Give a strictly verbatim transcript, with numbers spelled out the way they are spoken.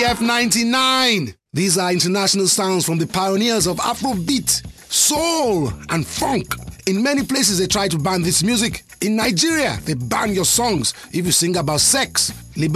F ninety-nine. These are international sounds from the pioneers of Afrobeat, soul, and funk. In many places, they try to ban this music. In Nigeria, they ban your songs if you sing about sex,